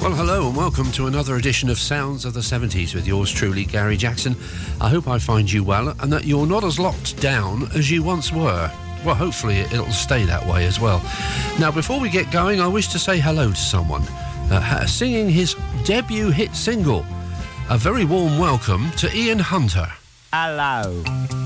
Well, hello and welcome to another edition of Sounds of the 70s with yours truly, Gary Jackson. I hope I find you well and that you're not as locked down as you once were. Well, hopefully it'll stay that way as well. Now, before we get going, I wish to say hello to someone singing his debut hit single. A very warm welcome to Ian Hunter. Hello.